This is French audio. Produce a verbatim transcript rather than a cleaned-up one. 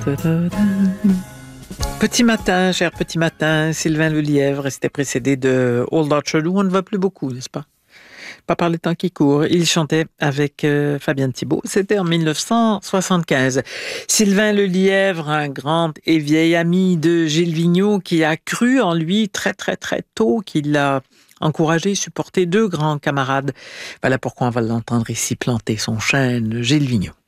Petit matin, cher petit matin, Sylvain Lelièvre, c'était précédé de Old Orchard, où on ne va plus beaucoup, n'est-ce pas? Pas par les temps qui courent. Il chantait avec euh, Fabienne Thibault. C'était en mille neuf cent soixante-quinze. Sylvain Lelièvre, un grand et vieil ami de Gilles Vigneault, qui a cru en lui très très très tôt, qui l'a encouragé, supporté, deux grands camarades. Voilà pourquoi on va l'entendre ici planter son chêne, Gilles Vigneault.